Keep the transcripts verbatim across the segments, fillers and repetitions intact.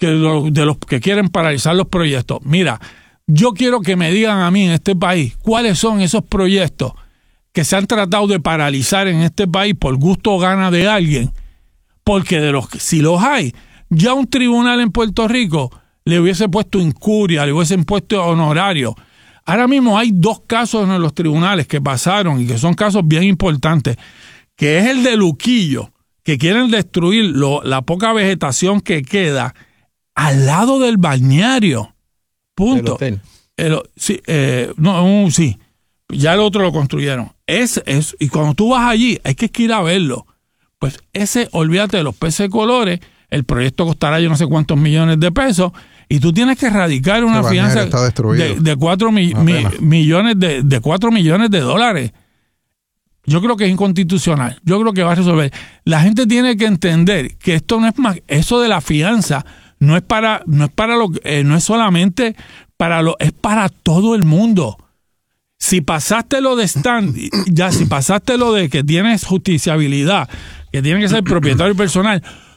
que de, de los que quieren paralizar los proyectos. Mira, yo quiero que me digan a mí en este país cuáles son esos proyectos que se han tratado de paralizar en este país por gusto o gana de alguien, porque de los si los hay, ya un tribunal en Puerto Rico le hubiese puesto incuria, le hubiesen puesto honorario. Ahora mismo hay dos casos en los tribunales que pasaron y que son casos bien importantes, que es el de Luquillo, que quieren destruir lo, la poca vegetación que queda al lado del balneario. Punto. El hotel. El, sí, eh, no, un, sí, ya el otro lo construyeron. Es, es, y cuando tú vas allí, hay que ir a verlo. Pues ese, olvídate de los peces de colores, el proyecto costará yo no sé cuántos millones de pesos, y tú tienes que erradicar una fianza de, de cuatro mi, mi, millones de, de cuatro millones de dólares. Yo creo que es inconstitucional. Yo creo que va a resolver. La gente tiene que entender que esto no es más, eso de la fianza no es para, no es para lo, eh, no es solamente para lo, es para todo el mundo. Si pasaste lo de stand, ya si pasaste lo de que tienes justiciabilidad, que tiene que ser propietario personal,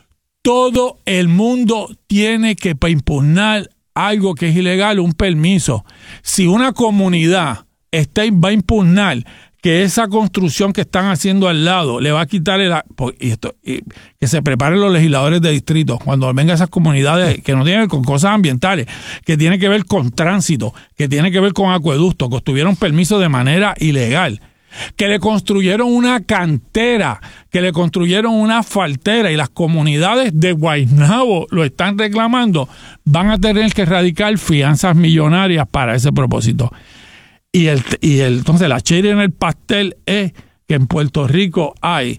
todo el mundo tiene que para impugnar algo que es ilegal, un permiso. Si una comunidad está, va a impugnar que esa construcción que están haciendo al lado le va a quitar el... Y esto, y que se preparen los legisladores de distrito cuando vengan esas comunidades que no tienen que ver con cosas ambientales, que tienen que ver con tránsito, que tienen que ver con acueductos, que obtuvieron permiso de manera ilegal, que le construyeron una cantera, que le construyeron una asfaltera, y las comunidades de Guaynabo lo están reclamando, van a tener que erradicar fianzas millonarias para ese propósito. Y el, y el entonces la cherry en el pastel es que en Puerto Rico hay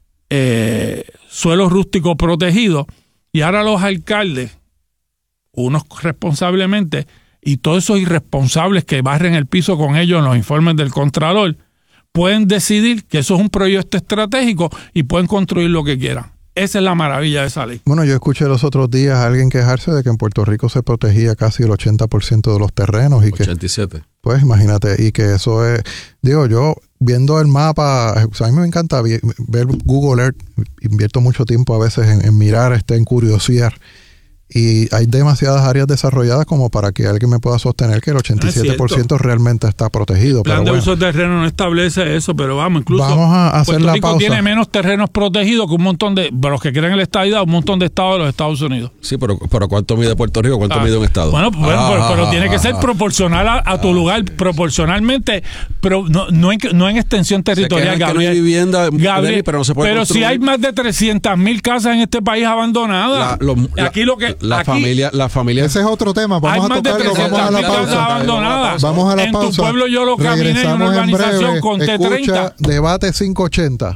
eh, suelos rústicos protegidos, y ahora los alcaldes, unos responsablemente, y todos esos irresponsables que barren el piso con ellos en los informes del Contralor, pueden decidir que eso es un proyecto estratégico y pueden construir lo que quieran. Esa es la maravilla de esa ley. Bueno, yo escuché los otros días a alguien quejarse de que en Puerto Rico se protegía casi el ochenta por ciento de los terrenos. Y ochenta y siete. Que, pues imagínate, y que eso es, digo yo, viendo el mapa, o sea, a mí me encanta ver Google Earth, invierto mucho tiempo a veces en, en mirar, este, en curiosear. Y hay demasiadas áreas desarrolladas como para que alguien me pueda sostener que el ochenta y siete por ciento realmente está protegido. El plan pero de bueno, uso de terreno no establece eso, pero vamos, incluso vamos a hacer Puerto la Rico pausa. Tiene menos terrenos protegidos que un montón de, para los que creen en la estadidad, un montón de estados de los Estados Unidos. Sí, pero, pero ¿cuánto mide Puerto Rico? ¿Cuánto ah, mide un estado? Bueno, bueno ah, pero, pero ah, tiene ah, que ser ah, proporcional a, a tu ah, lugar, proporcionalmente, pero no, no, en, no en extensión territorial, se Gabriel. Que no hay vivienda, Gabriel, pero no se puede pero construir. Si hay más de trescientas mil casas en este país abandonadas, la, lo, aquí la, lo que la aquí, familia, la familia. Ese es otro tema. Vamos a tocarlo. Vamos a la pausa. Abandonadas. Vamos a la en pausa. En tu pueblo yo lo caminé en una urbanización en con T treinta. Escucha Debate quinientos ochenta.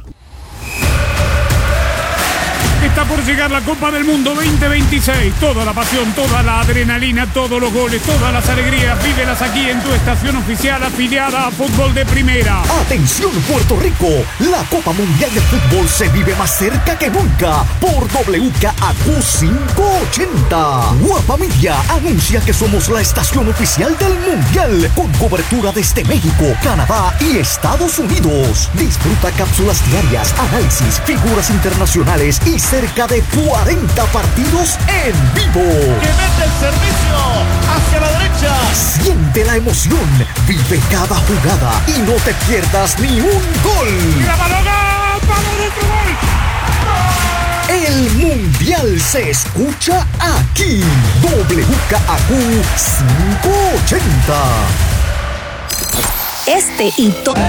Está por llegar la Copa del Mundo veinte veintiséis. Toda la pasión, toda la adrenalina, todos los goles, todas las alegrías, vívelas aquí en tu estación oficial afiliada a Fútbol de Primera. Atención Puerto Rico, la Copa Mundial de Fútbol se vive más cerca que nunca por W K A Q quinientos ochenta. Guapa Media anuncia que somos la estación oficial del Mundial, con cobertura desde México, Canadá y Estados Unidos. Disfruta cápsulas diarias, análisis, figuras internacionales y cerca de cuarenta partidos en vivo. ¡Que mete el servicio hacia la derecha! Siente la emoción, vive cada jugada y no te pierdas ni un gol. ¡Grábalo, gol! ¡Vamos, otro gol! El Mundial se escucha aquí. W K A Q quinientos ochenta. Este y todo